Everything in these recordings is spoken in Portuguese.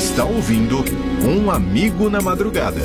está ouvindo Um Amigo na Madrugada.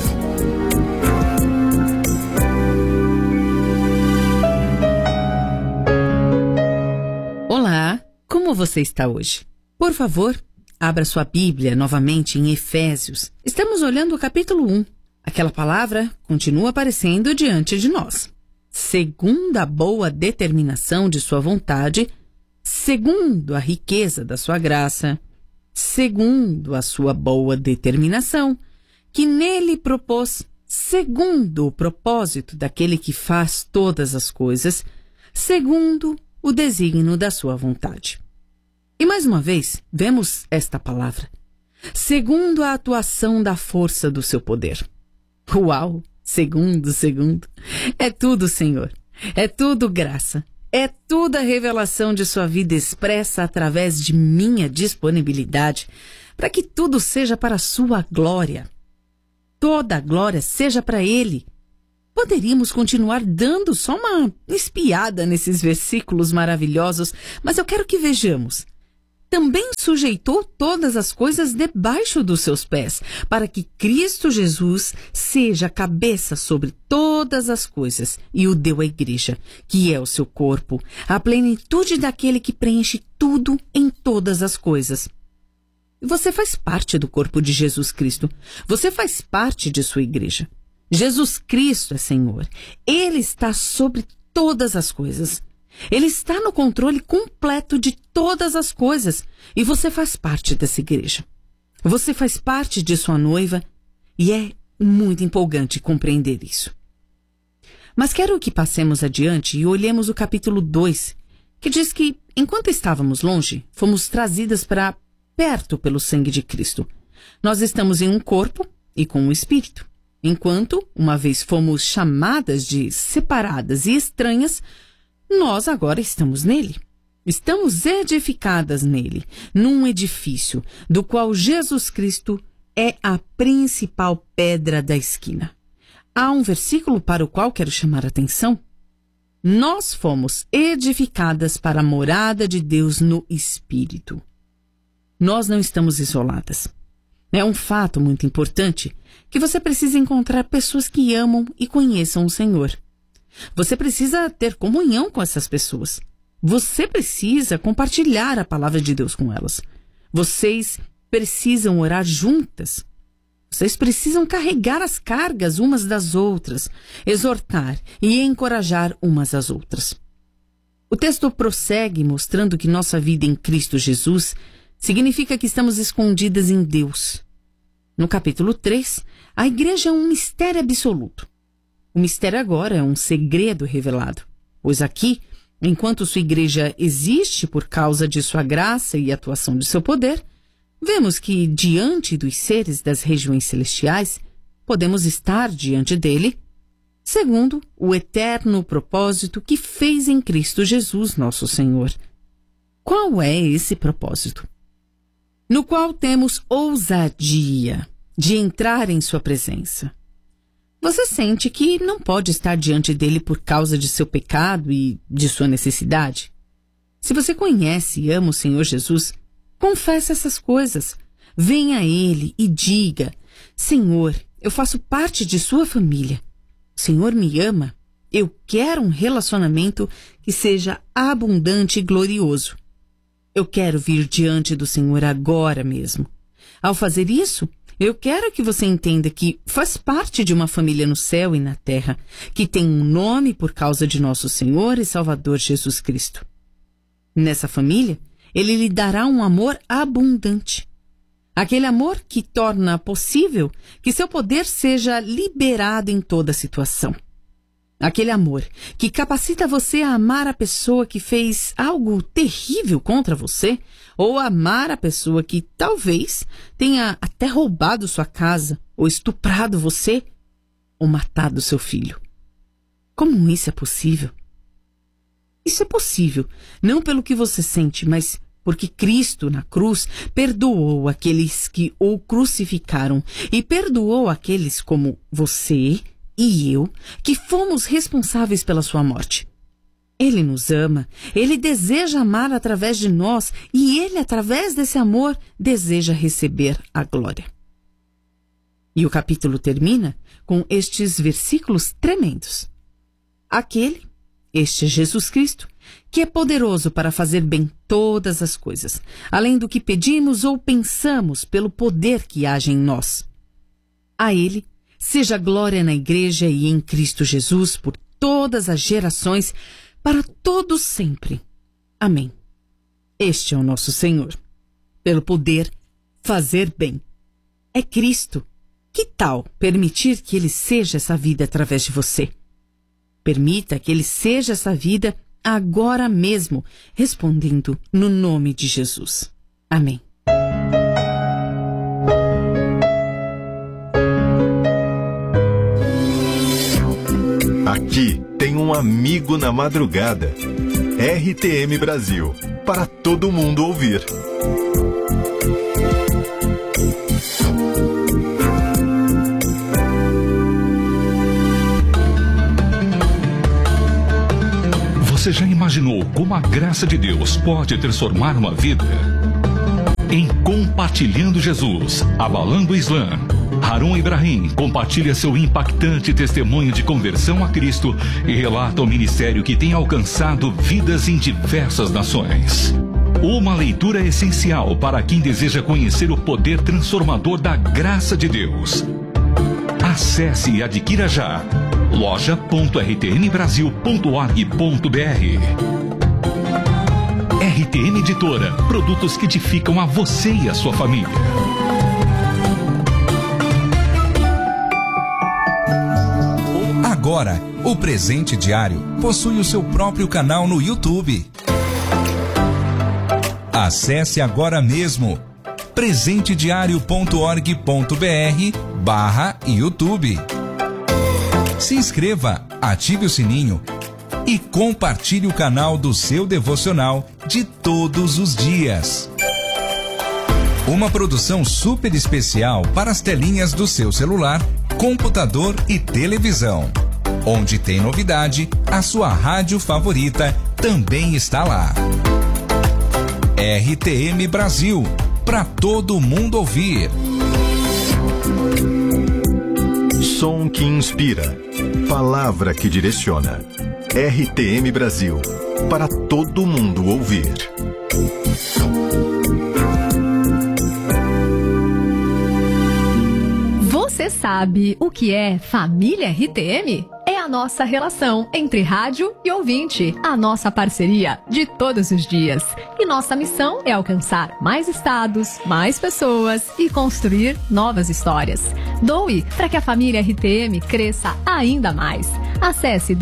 Olá, como você está hoje? Por favor, abra sua Bíblia novamente em Efésios. Estamos olhando o capítulo 1. Aquela palavra continua aparecendo diante de nós. Segundo a boa determinação de sua vontade, segundo a riqueza da sua graça, segundo a sua boa determinação, que nele propôs, segundo o propósito daquele que faz todas as coisas, segundo o desígnio da sua vontade. E mais uma vez, vemos esta palavra, segundo a atuação da força do seu poder. Uau! Segundo. É tudo, Senhor. É tudo graça. É tudo a revelação de sua vida expressa através de minha disponibilidade para que tudo seja para a sua glória. Toda a glória seja para Ele. Poderíamos continuar dando só uma espiada nesses versículos maravilhosos, mas eu quero que vejamos. Também sujeitou todas as coisas debaixo dos seus pés, para que Cristo Jesus seja a cabeça sobre todas as coisas, e o deu à igreja, que é o seu corpo, a plenitude daquele que preenche tudo em todas as coisas. Você faz parte do corpo de Jesus Cristo. Você faz parte de sua igreja. Jesus Cristo é Senhor. Ele está sobre todas as coisas. Ele está no controle completo de todas as coisas e você faz parte dessa igreja. Você faz parte de sua noiva e é muito empolgante compreender isso. Mas quero que passemos adiante e olhemos o capítulo 2, que diz que, enquanto estávamos longe, fomos trazidas para perto pelo sangue de Cristo. Nós estamos em um corpo e com um espírito. Enquanto, uma vez fomos chamadas de separadas e estranhas, nós agora estamos nele. Estamos edificadas nele, num edifício do qual Jesus Cristo é a principal pedra da esquina. Há um versículo para o qual quero chamar a atenção. Nós fomos edificadas para a morada de Deus no Espírito. Nós não estamos isoladas. É um fato muito importante que você precisa encontrar pessoas que amam e conheçam o Senhor. Você precisa ter comunhão com essas pessoas. Você precisa compartilhar a palavra de Deus com elas. Vocês precisam orar juntas. Vocês precisam carregar as cargas umas das outras, exortar e encorajar umas às outras. O texto prossegue mostrando que nossa vida em Cristo Jesus significa que estamos escondidas em Deus. No capítulo 3, a igreja é um mistério absoluto. O mistério agora é um segredo revelado, pois aqui, enquanto sua igreja existe por causa de sua graça e atuação de seu poder, vemos que, diante dos seres das regiões celestiais, podemos estar diante dele, segundo o eterno propósito que fez em Cristo Jesus, nosso Senhor. Qual é esse propósito? No qual temos ousadia de entrar em sua presença. Você sente que não pode estar diante dele por causa de seu pecado e de sua necessidade? Se você conhece e ama o Senhor Jesus, confesse essas coisas. Venha a ele e diga: Senhor, eu faço parte de sua família. O Senhor me ama. Eu quero um relacionamento que seja abundante e glorioso. Eu quero vir diante do Senhor agora mesmo. Ao fazer isso, eu quero que você entenda que faz parte de uma família no céu e na terra, que tem um nome por causa de nosso Senhor e Salvador Jesus Cristo. Nessa família, Ele lhe dará um amor abundante. Aquele amor que torna possível que seu poder seja liberado em toda situação. Aquele amor que capacita você a amar a pessoa que fez algo terrível contra você, ou amar a pessoa que talvez tenha até roubado sua casa, ou estuprado você, ou matado seu filho. Como isso é possível? Isso é possível, não pelo que você sente, mas porque Cristo, na cruz, perdoou aqueles que o crucificaram e perdoou aqueles como você e eu, que fomos responsáveis pela sua morte. Ele nos ama, Ele deseja amar através de nós e Ele, através desse amor, deseja receber a glória. E o capítulo termina com estes versículos tremendos. Este é Jesus Cristo, que é poderoso para fazer bem todas as coisas, além do que pedimos ou pensamos pelo poder que age em nós. A Ele seja glória na Igreja e em Cristo Jesus por todas as gerações, para todos sempre. Amém. Este é o nosso Senhor. Pelo poder fazer bem. É Cristo. Que tal permitir que Ele seja essa vida através de você? Permita que Ele seja essa vida agora mesmo, respondendo no nome de Jesus. Amém. Aqui tem um amigo na madrugada. RTM Brasil, para todo mundo ouvir. Você já imaginou como a graça de Deus pode transformar uma vida? Em Compartilhando Jesus, Abalando o Islã, Harun Ibrahim compartilha seu impactante testemunho de conversão a Cristo e relata o ministério que tem alcançado vidas em diversas nações. Uma leitura essencial para quem deseja conhecer o poder transformador da graça de Deus. Acesse e adquira já loja.rtnbrasil.org.br. RTN Editora, produtos que edificam a você e a sua família. Agora, o Presente Diário possui o seu próprio canal no YouTube. Acesse agora mesmo presentediario.org.br/YouTube. Se inscreva, ative o sininho e compartilhe o canal do seu devocional de todos os dias. Uma produção super especial para as telinhas do seu celular, computador e televisão. Onde tem novidade, a sua rádio favorita também está lá. RTM Brasil, para todo mundo ouvir. Som que inspira, palavra que direciona. RTM Brasil, para todo mundo ouvir. Você sabe o que é família RTM? É a nossa relação entre rádio e ouvinte, a nossa parceria de todos os dias. E nossa missão é alcançar mais estados, mais pessoas e construir novas histórias. Doe para que a família RTM cresça ainda mais. Acesse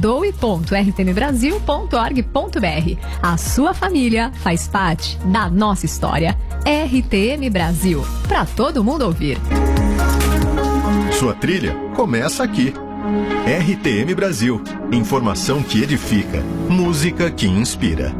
doe.rtmbrasil.org.br. A sua família faz parte da nossa história. RTM Brasil, para todo mundo ouvir. Sua trilha começa aqui. RTM Brasil, informação que edifica, música que inspira.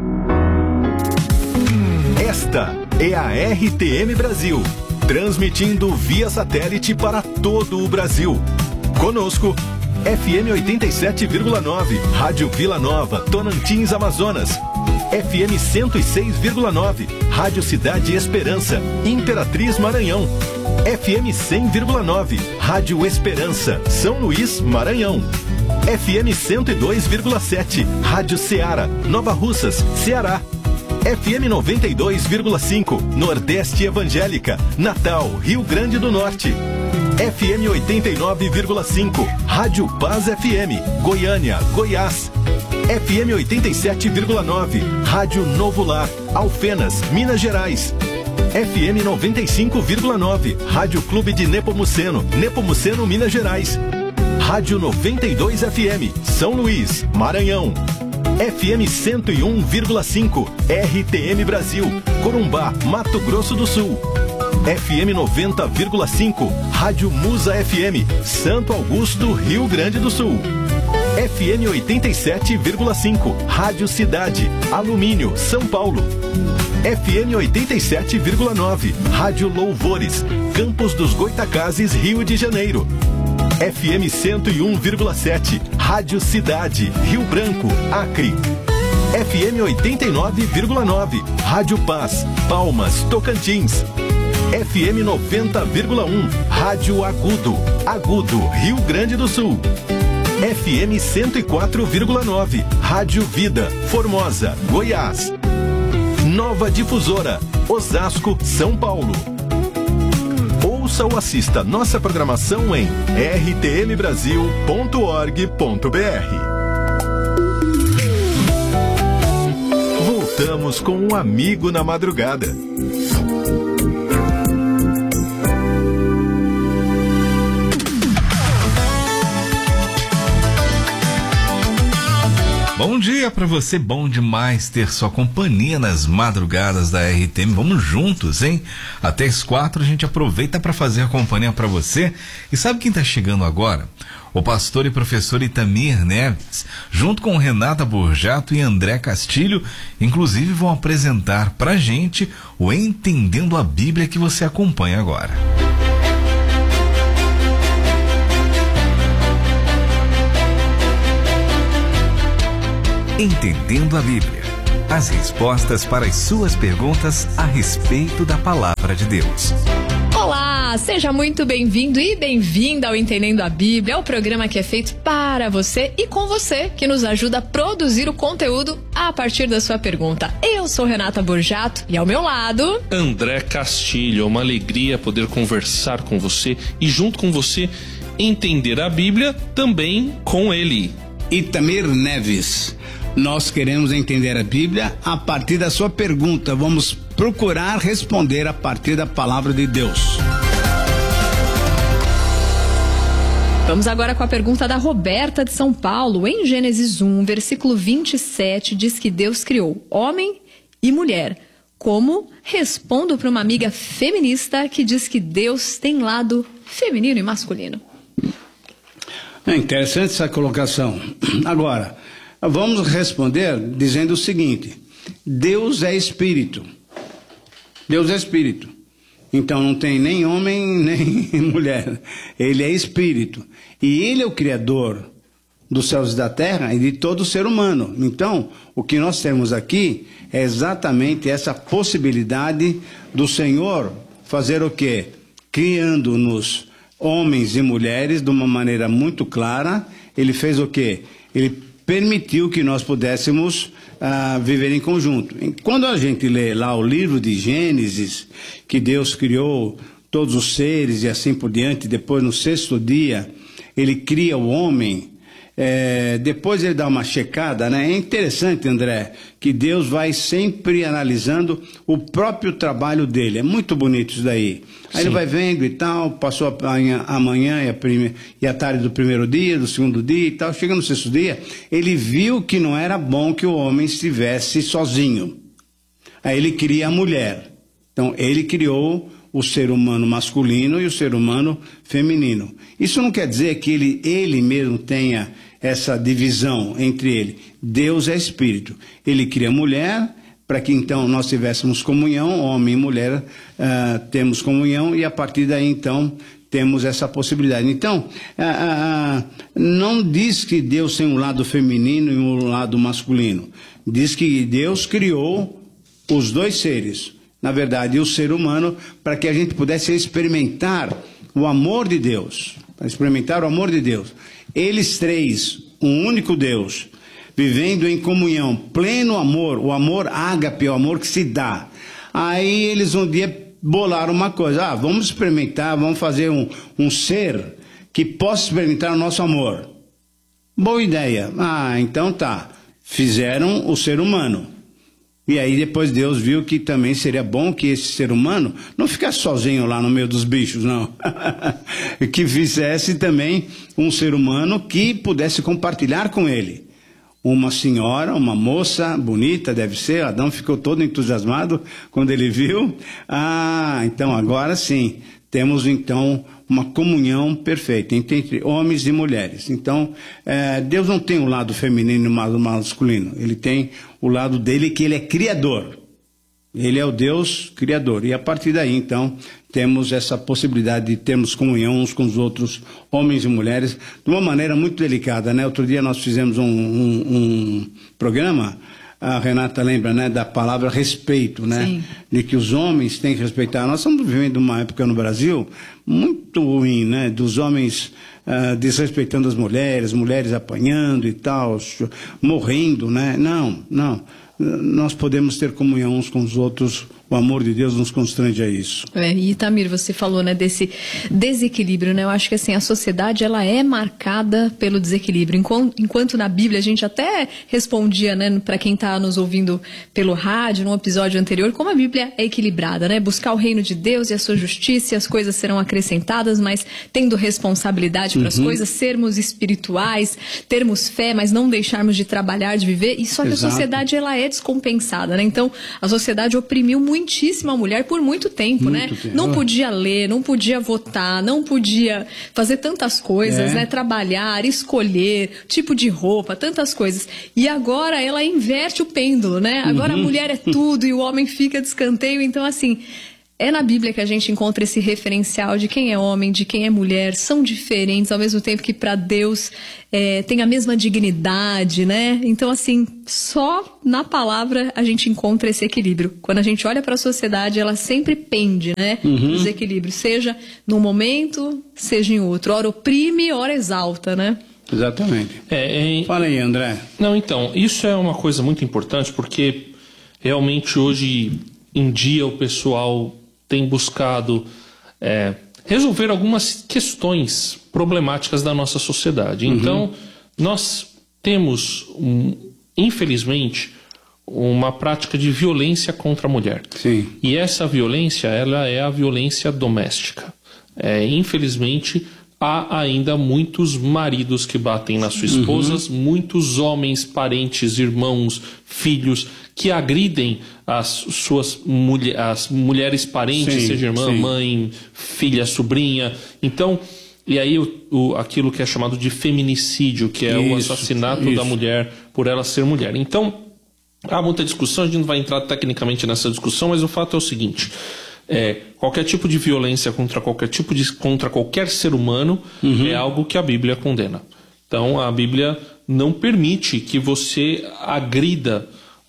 Esta é a RTM Brasil, transmitindo via satélite para todo o Brasil. Conosco, FM 87,9, Rádio Vila Nova, Tonantins, Amazonas. FM 106,9, Rádio Cidade Esperança, Imperatriz, Maranhão. FM 100,9, Rádio Esperança, São Luís, Maranhão. FM 102,7, Rádio Ceará, Nova Russas, Ceará. FM 92,5, Nordeste Evangélica, Natal, Rio Grande do Norte. FM 89,5, Rádio Paz FM, Goiânia, Goiás. FM 87,9, Rádio Novo Lar, Alfenas, Minas Gerais. FM 95,9, Rádio Clube de Nepomuceno, Nepomuceno, Minas Gerais. Rádio 92 FM, São Luís, Maranhão. FM 101,5, RTM Brasil, Corumbá, Mato Grosso do Sul. FM 90,5, Rádio Musa FM, Santo Augusto, Rio Grande do Sul. FM 87,5, Rádio Cidade, Alumínio, São Paulo. FM 87,9, Rádio Louvores, Campos dos Goitacazes, Rio de Janeiro. FM 101,7, Rádio Cidade, Rio Branco, Acre. FM 89,9, Rádio Paz, Palmas, Tocantins. FM 90,1, Rádio Agudo, Rio Grande do Sul. FM 104,9, Rádio Vida, Formosa, Goiás. Nova Difusora, Osasco, São Paulo. Ouça ou assista nossa programação em rtmbrasil.org.br. Voltamos com um amigo na madrugada. Bom dia pra você, bom demais ter sua companhia nas madrugadas da RTM. Vamos juntos, hein? Até as 4 a gente aproveita para fazer a companhia pra você. E sabe quem tá chegando agora? O pastor e professor Itamir Neves, junto com Renata Borjato e André Castilho, inclusive vão apresentar pra gente o Entendendo a Bíblia que você acompanha agora. Entendendo a Bíblia. As respostas para as suas perguntas a respeito da Palavra de Deus. Olá, seja muito bem-vindo e bem-vinda ao Entendendo a Bíblia, o programa que é feito para você e com você, que nos ajuda a produzir o conteúdo a partir da sua pergunta. Eu sou Renata Borjato e ao meu lado... André Castilho. É uma alegria poder conversar com você e junto com você entender a Bíblia também com ele. Itamir Neves. Nós queremos entender a Bíblia a partir da sua pergunta. Vamos procurar responder a partir da palavra de Deus. Vamos agora com a pergunta da Roberta de São Paulo. Em Gênesis 1, versículo 27, diz que Deus criou homem e mulher. Como respondo para uma amiga feminista que diz que Deus tem lado feminino e masculino? É interessante essa colocação. Agora, vamos responder dizendo o seguinte: Deus é espírito. Deus é espírito. Então não tem nem homem nem mulher. Ele é espírito. E ele é o criador dos céus e da terra e de todo ser humano. Então, o que nós temos aqui é exatamente essa possibilidade do Senhor fazer o quê? Criando-nos homens e mulheres de uma maneira muito clara. Ele fez o quê? Ele permitiu que nós pudéssemos viver em conjunto. Quando a gente lê lá o livro de Gênesis, que Deus criou todos os seres e assim por diante, depois no 6º dia, ele cria o homem, depois ele dá uma checada, né? É interessante, André, que Deus vai sempre analisando o próprio trabalho dele. É muito bonito isso daí. Aí Ele vai vendo e tal, passou a manhã e a tarde do primeiro dia, do segundo dia e tal. Chega no 6º dia, ele viu que não era bom que o homem estivesse sozinho. Aí ele cria a mulher. Então, ele criou o ser humano masculino e o ser humano feminino. Isso não quer dizer que ele mesmo tenha essa divisão entre ele. Deus é espírito. Ele cria a mulher para que então nós tivéssemos comunhão, homem e mulher temos comunhão, e a partir daí então temos essa possibilidade. Então, não diz que Deus tem um lado feminino e um lado masculino. Diz que Deus criou os dois seres, na verdade, o ser humano, para que a gente pudesse experimentar o amor de Deus. Para experimentar o amor de Deus. Eles três, um único Deus, vivendo em comunhão, pleno amor, o amor ágape, o amor que se dá. Aí eles um dia bolaram uma coisa: vamos experimentar, vamos fazer um ser que possa experimentar o nosso amor. Boa ideia. Então tá. Fizeram o ser humano. E aí depois Deus viu que também seria bom que esse ser humano não ficasse sozinho lá no meio dos bichos, não. Que fizesse também um ser humano que pudesse compartilhar com ele. Uma senhora, uma moça bonita, deve ser. Adão ficou todo entusiasmado quando ele viu. Então agora sim, temos então uma comunhão perfeita entre homens e mulheres. Então, Deus não tem o lado feminino e o lado masculino. Ele tem o lado dele, que ele é criador. Ele é o Deus criador. E a partir daí, então, temos essa possibilidade de termos comunhão uns com os outros, homens e mulheres, de uma maneira muito delicada, né? Outro dia nós fizemos um programa a Renata lembra, né, da palavra respeito, né? Sim. De que os homens têm que respeitar. Nós estamos vivendo uma época no Brasil muito ruim, né? Dos homens desrespeitando as mulheres apanhando e tal, morrendo, né? Não. Nós podemos ter comunhão uns com os outros. O amor de Deus nos constrange a isso. E Itamir, você falou, né, desse desequilíbrio, né? Eu acho que assim, a sociedade ela é marcada pelo desequilíbrio. Enquanto na Bíblia a gente até respondia, né, para quem está nos ouvindo pelo rádio, num episódio anterior, como a Bíblia é equilibrada, né? Buscar o reino de Deus e a sua justiça, e as coisas serão acrescentadas, mas tendo responsabilidade para as coisas, sermos espirituais, termos fé, mas não deixarmos de trabalhar, de viver. E só que Exato. a sociedade ela é descompensada, né? Então a sociedade oprimiu muitíssimo a mulher por muito tempo, né? tempo. Não podia ler, não podia votar, não podia fazer tantas coisas, né? Trabalhar, escolher, tipo de roupa, tantas coisas. E agora ela inverte o pêndulo, né? Agora a mulher é tudo e o homem fica de escanteio. Então, assim, é na Bíblia que a gente encontra esse referencial de quem é homem, de quem é mulher, são diferentes, ao mesmo tempo que para Deus tem a mesma dignidade, né? Então, assim, só na palavra a gente encontra esse equilíbrio. Quando a gente olha para a sociedade, ela sempre pende, né? Dos equilíbrios, seja num momento, seja em outro. Ora oprime, ora exalta, né? Exatamente. Fala aí, André. Não, então, isso é uma coisa muito importante, porque realmente hoje em dia o pessoal tem buscado resolver algumas questões problemáticas da nossa sociedade. Então, nós temos, infelizmente, uma prática de violência contra a mulher. Sim. E essa violência, ela é a violência doméstica. Infelizmente, há ainda muitos maridos que batem nas suas esposas, muitos homens, parentes, irmãos, filhos, que agridem as mulheres parentes, Sim, seja irmã, sim. mãe, filha, sobrinha. Então, e aí aquilo que é chamado de feminicídio, que é o assassinato da mulher por ela ser mulher. Então, há muita discussão, a gente não vai entrar tecnicamente nessa discussão, mas o fato é o seguinte: qualquer tipo de violência contra qualquer ser humano é algo que a Bíblia condena. Então a Bíblia não permite que você agrida.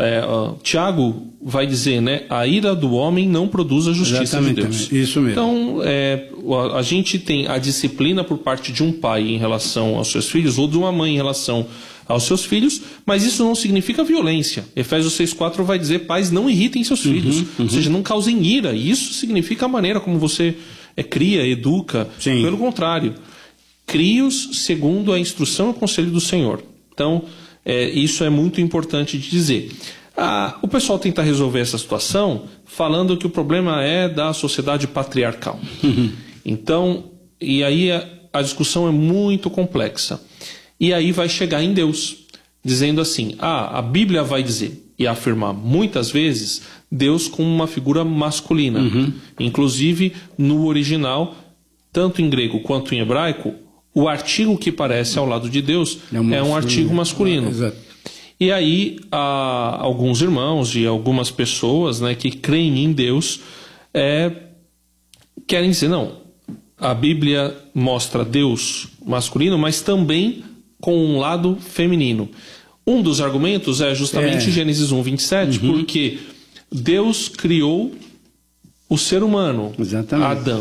Tiago vai dizer, né, a ira do homem não produz a justiça de Deus. Isso mesmo. Então a gente tem a disciplina por parte de um pai em relação aos seus filhos, ou de uma mãe em relação aos seus filhos, mas isso não significa violência. Efésios 6,4 vai dizer: pais, não irritem seus filhos, ou seja, não causem ira. Isso significa a maneira como você cria, educa. Sim. Pelo contrário, crie-os segundo a instrução e o conselho do Senhor. Então, isso é muito importante de dizer. O pessoal tenta resolver essa situação falando que o problema é da sociedade patriarcal. Então, e aí a discussão é muito complexa. E aí vai chegar em Deus, dizendo assim: a Bíblia vai dizer e afirmar muitas vezes Deus como uma figura masculina. Inclusive, no original, tanto em grego quanto em hebraico, o artigo que aparece ao lado de Deus é um artigo masculino. Exato. E aí, alguns irmãos e algumas pessoas, né, que creem em Deus querem dizer: não, a Bíblia mostra Deus masculino, mas também com um lado feminino. Um dos argumentos é justamente Gênesis 1:27, porque Deus criou o ser humano, Exatamente. Adão.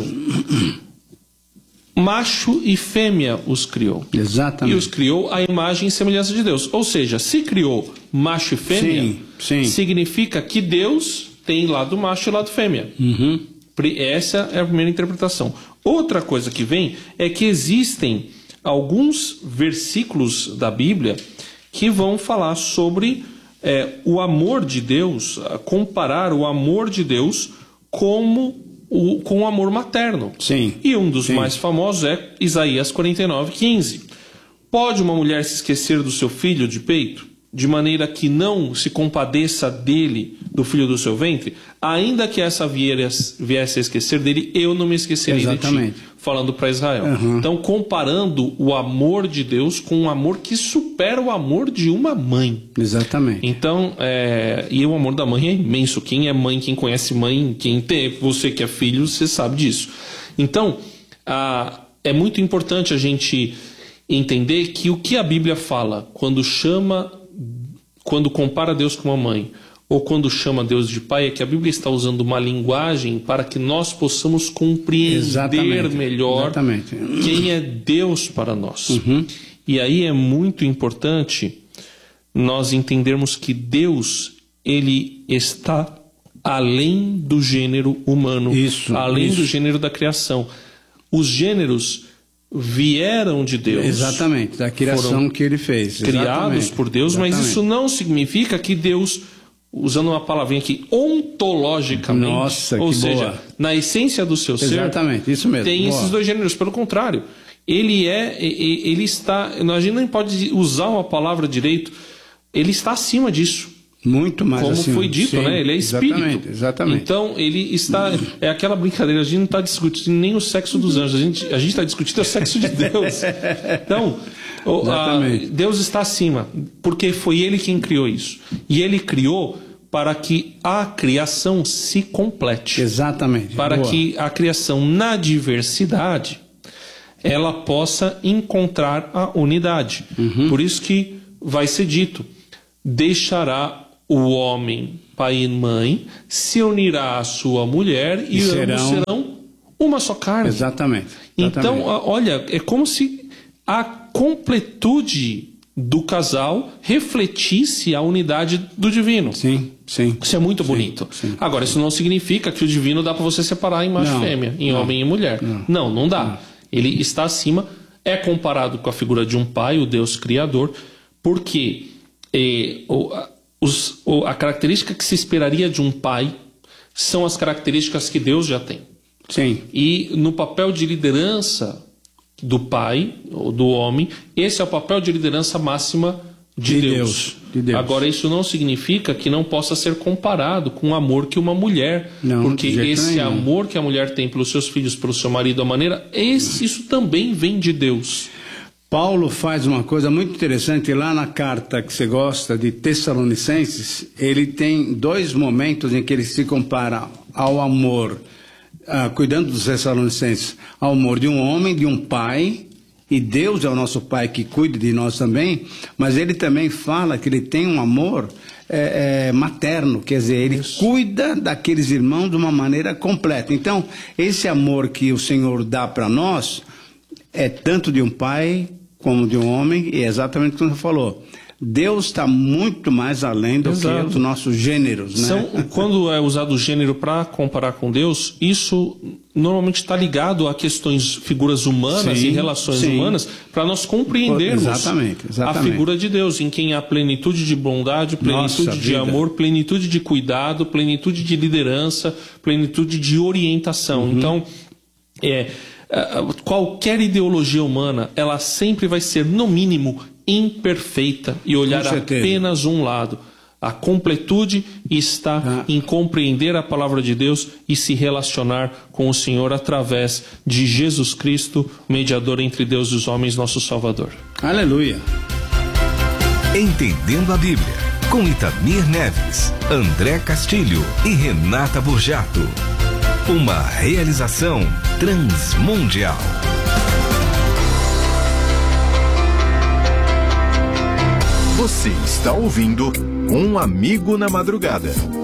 Macho e fêmea os criou. Exatamente. E os criou à imagem e semelhança de Deus. Ou seja, se criou macho e fêmea, Sim. significa que Deus tem lado macho e lado fêmea. Essa é a primeira interpretação. Outra coisa que vem é que existem alguns versículos da Bíblia que vão falar sobre o amor de Deus, comparar o amor de Deus com o amor materno. Sim. E um dos mais famosos é Isaías 49:15. Pode uma mulher se esquecer do seu filho de peito, de maneira que não se compadeça dele, do filho do seu ventre? Ainda que essa viesse a esquecer dele, eu não me esquecerei de ti. Falando para Israel. Então, comparando o amor de Deus com um amor que supera o amor de uma mãe. Exatamente. Então, e o amor da mãe é imenso. Quem é mãe, quem conhece mãe, você que é filho, você sabe disso. Então, é muito importante a gente entender que o que a Bíblia fala quando chama quando compara Deus com uma mãe, ou quando chama Deus de pai, é que a Bíblia está usando uma linguagem para que nós possamos compreender melhor quem é Deus para nós. E aí é muito importante nós entendermos que Deus, ele está além do gênero humano, além do gênero da criação. Os gêneros vieram de Deus. Exatamente, da criação que ele fez. Criados por Deus, mas isso não significa que Deus, usando uma palavrinha aqui, ontologicamente, ou seja, na essência do seu ser, isso mesmo, tem esses dois gêneros. Pelo contrário, ele está, a gente não pode usar uma palavra direito, ele está acima disso. Muito mais como acima. Foi dito, né? Ele é espírito. Exatamente. Então, ele está... É aquela brincadeira, a gente não está discutindo nem o sexo dos anjos, a gente está discutindo o sexo de Deus. Então, Deus está acima, porque foi Ele quem criou isso. E Ele criou para que a criação se complete. Exatamente. Para que a criação, na diversidade, ela possa encontrar a unidade. Por isso que vai ser dito: deixará o homem, pai e mãe, se unirá à sua mulher e ambos serão uma só carne. Exatamente. Então, olha, é como se a completude do casal refletisse a unidade do divino. Sim. Isso é muito bonito. Agora, isso não significa que o divino dá para você separar em macho e fêmea, em homem e mulher. Não dá. Ele está acima, é comparado com a figura de um pai, o Deus Criador, porque a característica que se esperaria de um pai são as características que Deus já tem. Sim. E no papel de liderança do pai, ou do homem, esse é o papel de liderança máxima de Deus. Agora, isso não significa que não possa ser comparado com o amor que uma mulher... porque esse amor que a mulher tem pelos seus filhos, pelo seu marido, a maneira... isso também vem de Deus. Paulo faz uma coisa muito interessante lá na carta que você gosta, de Tessalonicenses. Ele tem dois momentos em que ele se compara ao amor, cuidando dos Tessalonicenses, ao amor de um homem, de um pai, e Deus é o nosso pai que cuida de nós também, mas ele também fala que ele tem um amor materno, quer dizer, ele cuida daqueles irmãos de uma maneira completa. Então, esse amor que o Senhor dá para nós é tanto de um pai como de um homem, e é exatamente como você falou. Deus está muito mais além do que os nossos gêneros, né? Quando é usado o gênero para comparar com Deus, isso normalmente está ligado a questões, figuras humanas e relações humanas, para nós compreendermos a figura de Deus, em quem há plenitude de bondade, plenitude de amor, plenitude de cuidado, plenitude de liderança, plenitude de orientação. Então, qualquer ideologia humana, ela sempre vai ser, no mínimo, imperfeita e olhar apenas um lado. A completude está em compreender a palavra de Deus e se relacionar com o Senhor através de Jesus Cristo, mediador entre Deus e os homens, nosso Salvador. Aleluia! Entendendo a Bíblia, com Itamir Neves, André Castilho e Renata Burjato. Uma realização Transmundial. Você está ouvindo Um Amigo na Madrugada.